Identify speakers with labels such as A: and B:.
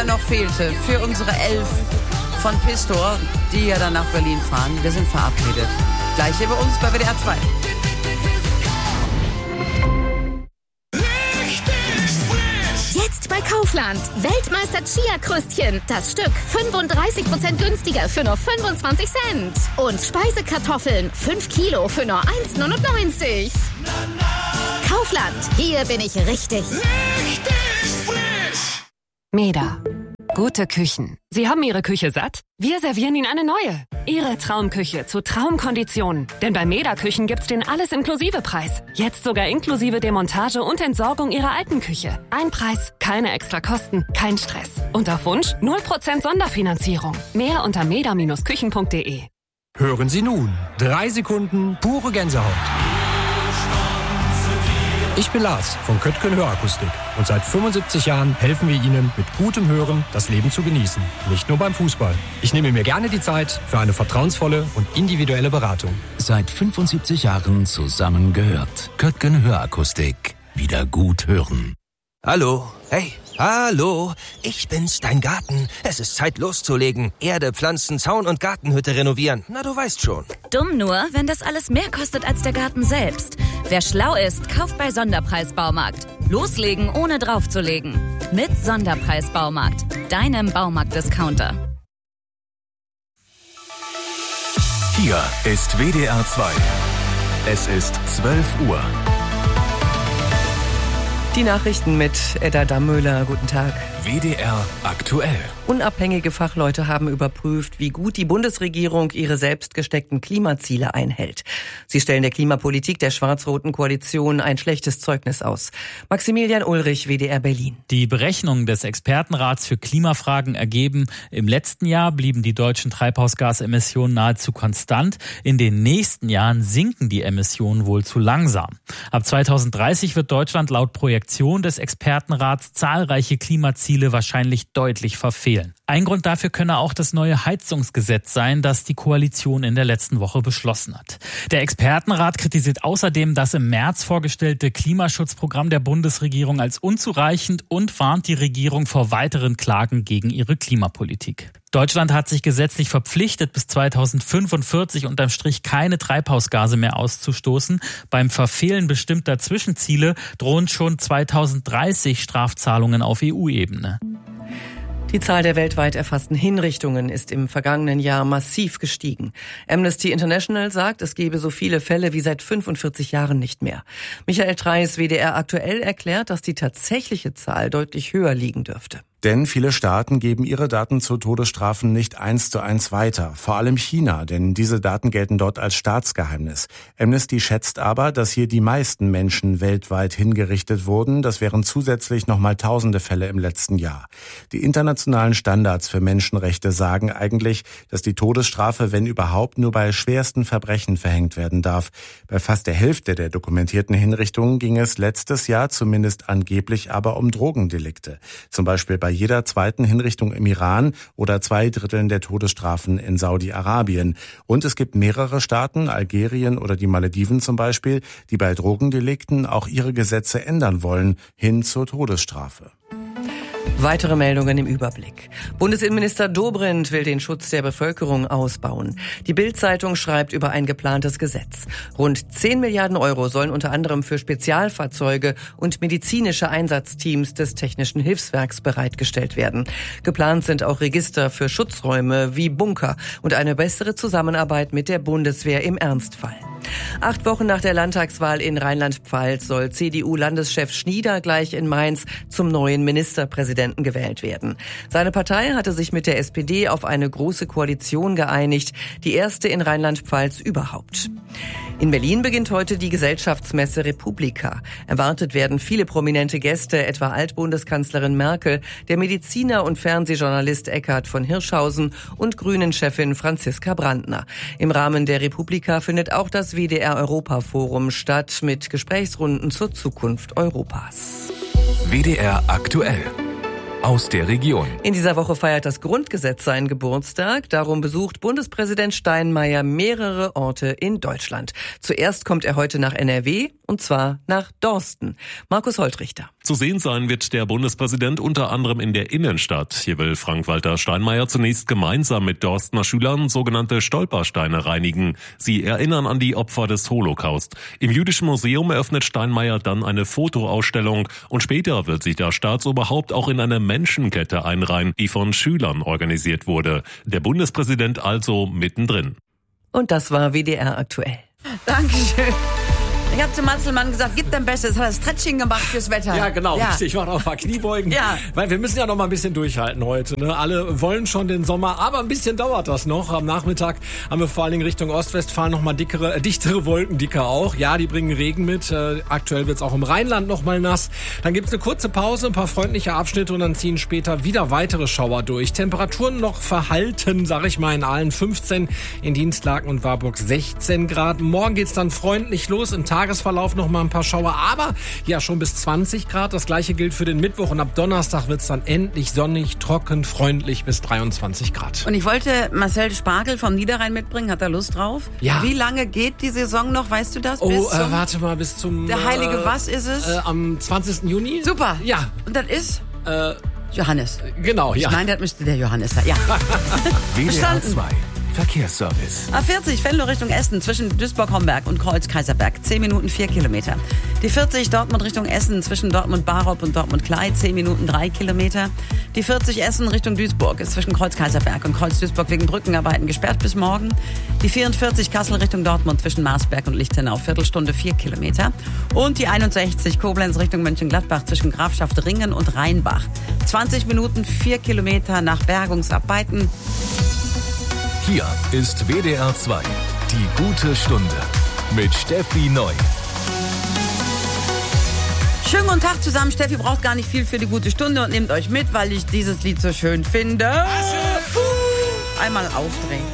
A: einer noch fehlte für unsere 11 von Pistor, die ja dann nach Berlin fahren. Wir sind verabredet. Gleich hier bei uns bei WDR 2.
B: Jetzt bei Kaufland. Weltmeister Chia-Kröstchen. Das Stück 35% günstiger für nur 25 Cent. Und Speisekartoffeln 5 Kilo für nur 1,99. Kaufland. Hier bin ich richtig.
C: Richtig frisch.
D: Meda. Gute Küchen. Sie haben Ihre Küche satt? Wir servieren Ihnen eine neue. Ihre Traumküche zu Traumkonditionen. Denn bei Meda Küchen gibt's den Alles-Inklusive-Preis. Jetzt sogar inklusive Demontage und Entsorgung Ihrer alten Küche. Ein Preis, keine extra Kosten, kein Stress. Und auf Wunsch 0% Sonderfinanzierung. Mehr unter meda-küchen.de.
E: Hören Sie nun 3 Sekunden pure Gänsehaut. Ich bin Lars von Köttgen Hörakustik und seit 75 Jahren helfen wir Ihnen mit gutem Hören das Leben zu genießen. Nicht nur beim Fußball. Ich nehme mir gerne die Zeit für eine vertrauensvolle und individuelle Beratung.
F: Seit 75 Jahren zusammengehört. Köttgen Hörakustik. Wieder gut hören.
G: Hallo, hey, hallo, ich bin's, dein Garten. Es ist Zeit loszulegen. Erde, Pflanzen, Zaun und Gartenhütte renovieren. Na, du weißt schon.
H: Dumm nur, wenn das alles mehr kostet als der Garten selbst. Wer schlau ist, kauft bei Sonderpreis Baumarkt. Loslegen, ohne draufzulegen. Mit Sonderpreis Baumarkt, deinem Baumarkt-Discounter.
I: Hier ist WDR 2. Es ist 12 Uhr.
J: Die Nachrichten mit Edda Dammöhler. Guten Tag.
I: WDR aktuell.
J: Unabhängige Fachleute haben überprüft, wie gut die Bundesregierung ihre selbst gesteckten Klimaziele einhält. Sie stellen der Klimapolitik der schwarz-roten Koalition ein schlechtes Zeugnis aus. Maximilian Ulrich, WDR Berlin.
K: Die Berechnungen des Expertenrats für Klimafragen ergeben, im letzten Jahr blieben die deutschen Treibhausgasemissionen nahezu konstant. In den nächsten Jahren sinken die Emissionen wohl zu langsam. Ab 2030 wird Deutschland laut Projektion des Expertenrats zahlreiche Klimaziele wahrscheinlich deutlich verfehlen. Ein Grund dafür könne auch das neue Heizungsgesetz sein, das die Koalition in der letzten Woche beschlossen hat. Der Expertenrat kritisiert außerdem das im März vorgestellte Klimaschutzprogramm der Bundesregierung als unzureichend und warnt die Regierung vor weiteren Klagen gegen ihre Klimapolitik. Deutschland hat sich gesetzlich verpflichtet, bis 2045 unterm Strich keine Treibhausgase mehr auszustoßen. Beim Verfehlen bestimmter Zwischenziele drohen schon 2030 Strafzahlungen auf EU-Ebene.
J: Die Zahl der weltweit erfassten Hinrichtungen ist im vergangenen Jahr massiv gestiegen. Amnesty International sagt, es gebe so viele Fälle wie seit 45 Jahren nicht mehr. Michael Treis, WDR aktuell, erklärt, dass die tatsächliche Zahl deutlich höher liegen dürfte.
L: Denn viele Staaten geben ihre Daten zu Todesstrafen nicht 1:1 weiter. Vor allem China, denn diese Daten gelten dort als Staatsgeheimnis. Amnesty schätzt aber, dass hier die meisten Menschen weltweit hingerichtet wurden. Das wären zusätzlich nochmal tausende Fälle im letzten Jahr. Die internationalen Standards für Menschenrechte sagen eigentlich, dass die Todesstrafe, wenn überhaupt, nur bei schwersten Verbrechen verhängt werden darf. Bei fast der Hälfte der dokumentierten Hinrichtungen ging es letztes Jahr zumindest angeblich aber um Drogendelikte. Zum Beispiel bei jeder zweiten Hinrichtung im Iran oder 2/3 der Todesstrafen in Saudi-Arabien. Und es gibt mehrere Staaten, Algerien oder die Malediven zum Beispiel, die bei Drogendelikten auch ihre Gesetze ändern wollen, hin zur Todesstrafe.
J: Weitere Meldungen im Überblick. Bundesinnenminister Dobrindt will den Schutz der Bevölkerung ausbauen. Die Bild-Zeitung schreibt über ein geplantes Gesetz. Rund 10 Milliarden Euro sollen unter anderem für Spezialfahrzeuge und medizinische Einsatzteams des Technischen Hilfswerks bereitgestellt werden. Geplant sind auch Register für Schutzräume wie Bunker und eine bessere Zusammenarbeit mit der Bundeswehr im Ernstfall. 8 Wochen nach der Landtagswahl in Rheinland-Pfalz soll CDU-Landeschef Schnieder gleich in Mainz zum neuen Ministerpräsidenten gewählt werden. Seine Partei hatte sich mit der SPD auf eine große Koalition geeinigt, die erste in Rheinland-Pfalz überhaupt. In Berlin beginnt heute die Gesellschaftsmesse Republika. Erwartet werden viele prominente Gäste, etwa Altbundeskanzlerin Merkel, der Mediziner und Fernsehjournalist Eckhard von Hirschhausen und Grünen-Chefin Franziska Brandner. Im Rahmen der Republika findet auch das WDR-Europa-Forum statt mit Gesprächsrunden zur Zukunft Europas.
I: WDR aktuell. Aus der Region.
J: In dieser Woche feiert das Grundgesetz seinen Geburtstag. Darum besucht Bundespräsident Steinmeier mehrere Orte in Deutschland. Zuerst kommt er heute nach NRW und zwar nach Dorsten. Markus Holtrichter.
M: Zu sehen sein wird der Bundespräsident unter anderem in der Innenstadt. Hier will Frank-Walter Steinmeier zunächst gemeinsam mit Dorstener Schülern sogenannte Stolpersteine reinigen. Sie erinnern an die Opfer des Holocaust. Im Jüdischen Museum eröffnet Steinmeier dann eine Fotoausstellung und später wird sich das Staatsoberhaupt auch in eine Menschenkette einreihen, die von Schülern organisiert wurde. Der Bundespräsident also mittendrin.
J: Und das war WDR aktuell.
A: Dankeschön. Ich habe zu Matzelmann gesagt, gib dein Bestes. Hat er Stretching gemacht fürs Wetter.
N: Ja, genau, richtig. Ich mache noch ein paar Kniebeugen.
A: Ja.
N: Weil wir müssen ja noch mal ein bisschen durchhalten heute. Ne? Alle wollen schon den Sommer, aber ein bisschen dauert das noch. Am Nachmittag haben wir vor allen Dingen Richtung Ostwestfalen noch mal dichtere Wolken, dicker auch. Ja, die bringen Regen mit. Aktuell wird's auch im Rheinland noch mal nass. Dann gibt's eine kurze Pause, ein paar freundliche Abschnitte und dann ziehen später wieder weitere Schauer durch. Temperaturen noch verhalten, sag ich mal, in Aalen 15, in Dienstlaken und Warburg 16 Grad. Morgen geht's dann freundlich los. Im Tagesverlauf noch mal ein paar Schauer, aber ja schon bis 20 Grad. Das gleiche gilt für den Mittwoch und ab Donnerstag wird's dann endlich sonnig, trocken, freundlich bis 23 Grad.
A: Und ich wollte Marcel Spargel vom Niederrhein mitbringen. Hat er Lust drauf?
N: Ja.
A: Wie lange geht die Saison noch? Weißt du das?
N: Warte mal, bis zum...
A: Der heilige was ist es?
N: Am 20. Juni.
A: Super.
N: Ja.
A: Und das ist? Johannes.
N: Genau, ja.
A: Ich meine, das müsste der Johannes sein. Ja.
I: WDR 2 Verkehrsservice.
A: A40 Venlo Richtung Essen zwischen Duisburg-Homberg und Kreuz-Kaiserberg. 10 Minuten 4 Kilometer. Die 40 Dortmund Richtung Essen zwischen Dortmund-Barop und Dortmund-Klei. 10 Minuten 3 Kilometer. Die 40 Essen Richtung Duisburg ist zwischen Kreuz-Kaiserberg und Kreuz-Duisburg wegen Brückenarbeiten gesperrt bis morgen. Die 44 Kassel Richtung Dortmund zwischen Marsberg und Lichtenau. Viertelstunde 4 Kilometer. Und die 61 Koblenz Richtung Mönchengladbach zwischen Grafschaft Ringen und Rheinbach. 20 Minuten 4 Kilometer nach Bergungsarbeiten.
I: Hier ist WDR 2, die gute Stunde mit Steffi Neu.
A: Schönen guten Tag zusammen. Steffi braucht gar nicht viel für die gute Stunde und nehmt euch mit, weil ich dieses Lied so schön finde. Einmal aufdrehen.